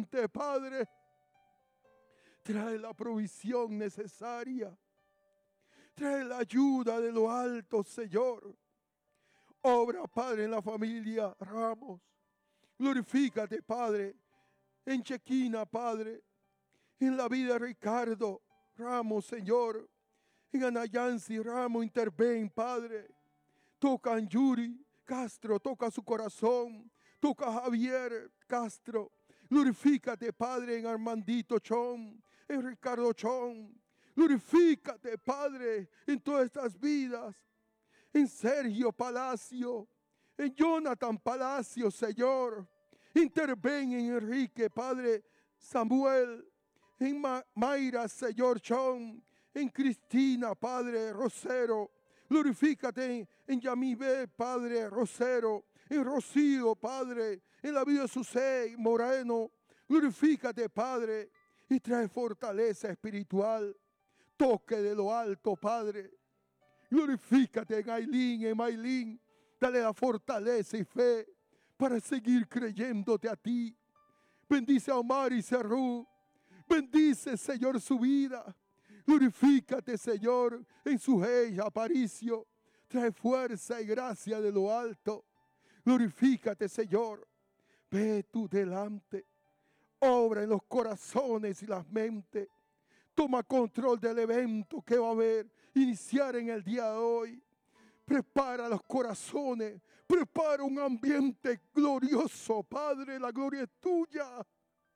delante, Padre. Trae la provisión necesaria. Trae la ayuda de lo alto, Señor. Obra, Padre, en la familia Ramos. Glorifícate, Padre, en Chequina, Padre. En la vida de Ricardo Ramos, Señor. En Anayansi Ramos, interven, Padre. Toca a Yuri Castro, toca su corazón. Toca a Javier Castro. Glorifícate, Padre, en Armandito Chón, en Ricardo Chón. Glorifícate, Padre, en todas estas vidas. En Sergio Palacio, en Jonathan Palacio, Señor. Interven en Enrique, Padre Samuel, en Mayra, Señor Chón, en Cristina, Padre Rosero. Glorifícate en Yamibé, Padre Rosero, en Rocío, Padre, en la vida de Susé Moreno. Glorifícate, Padre, y trae fortaleza espiritual. Toque de lo alto, Padre. Glorifícate en Ailín, en Maylín. Dale la fortaleza y fe para seguir creyéndote a ti. Bendice a Omar y Cerrú. Bendice, Señor, su vida. Glorifícate, Señor, en su rey Aparicio. Trae fuerza y gracia de lo alto. Glorifícate, Señor. Ve tú delante. Obra en los corazones y las mentes. Toma control del evento que va a haber, iniciar en el día de hoy. Prepara los corazones. Prepara un ambiente glorioso, Padre. La gloria es tuya.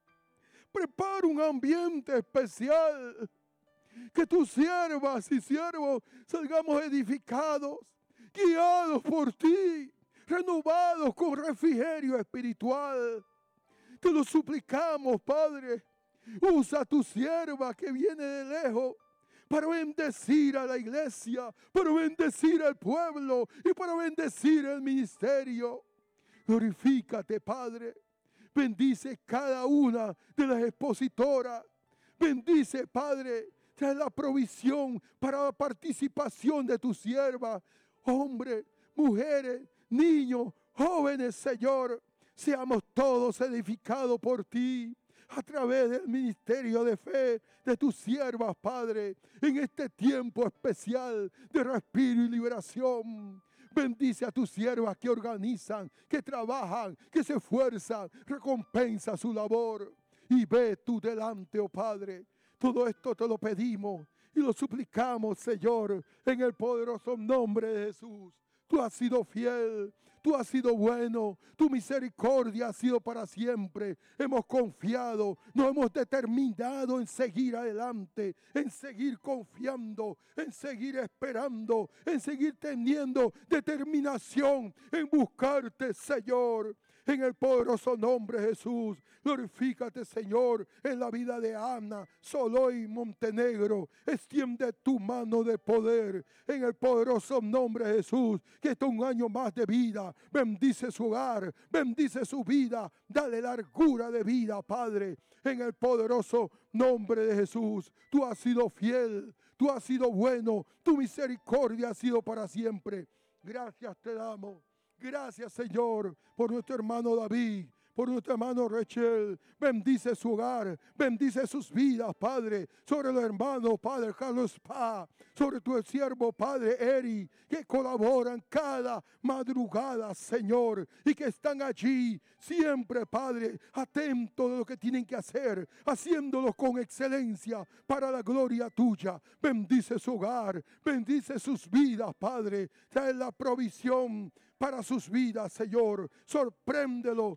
Prepara un ambiente especial. Que tus siervas y siervos salgamos edificados, guiados por ti, renovados con refrigerio espiritual. Te lo suplicamos, Padre. Usa a tu sierva que viene de lejos para bendecir a la iglesia, para bendecir al pueblo y para bendecir el ministerio. Glorifícate, Padre. Bendice cada una de las expositoras. Bendice, Padre, trae la provisión para la participación de tu sierva. Hombres, mujeres, niños, jóvenes, Señor. Seamos todos edificados por ti a través del ministerio de fe de tus siervas, Padre, en este tiempo especial de respiro y liberación. Bendice a tus siervas que organizan, que trabajan, que se esfuerzan, recompensa su labor. Y ve tú delante, oh Padre. Todo esto te lo pedimos y lo suplicamos, Señor, en el poderoso nombre de Jesús. Tú has sido fiel, tú has sido bueno, tu misericordia ha sido para siempre. Hemos confiado, nos hemos determinado en seguir adelante, en seguir confiando, en seguir esperando, en seguir teniendo determinación en buscarte, Señor. En el poderoso nombre de Jesús, glorifícate, Señor, en la vida de Ana, Soloy Montenegro. Extiende tu mano de poder en el poderoso nombre de Jesús. Que esté un año más de vida. Bendice su hogar, bendice su vida. Dale largura de vida, Padre, en el poderoso nombre de Jesús. Tú has sido fiel, tú has sido bueno, tu misericordia ha sido para siempre. Gracias te damos. Gracias, Señor, por nuestro hermano David, por nuestro hermano Rachel. Bendice su hogar, bendice sus vidas, Padre, sobre los hermanos, Padre Carlos Paz, sobre tu siervo, Padre Eri, que colaboran cada madrugada, Señor, y que están allí siempre, Padre, atentos de lo que tienen que hacer, haciéndolo con excelencia para la gloria tuya. Bendice su hogar, bendice sus vidas, Padre. Trae la provisión para sus vidas, Señor. Sorpréndelo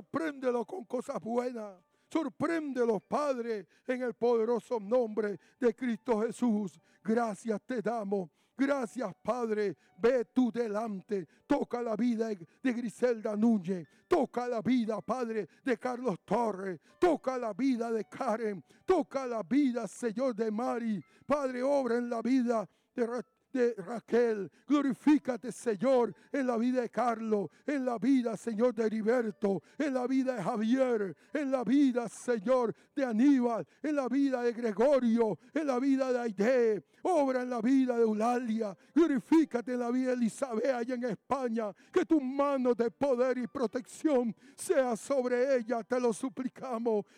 con cosas buenas. Sorpréndelos, Padre, en el poderoso nombre de Cristo Jesús. Gracias te damos. Gracias, Padre. Ve tú delante. Toca la vida de Griselda Núñez. Toca la vida, Padre, de Carlos Torres. Toca la vida de Karen. Toca la vida, Señor, de Mari. Padre, obra en la vida de Raquel. Glorifícate, Señor, en la vida de Carlos, en la vida, Señor, de Heriberto, en la vida de Javier, en la vida, Señor, de Aníbal, en la vida de Gregorio, en la vida de Aide. Obra en la vida de Eulalia. Glorifícate en la vida de Elizabeth allá en España. Que tu mano de poder y protección sea sobre ella, te lo suplicamos,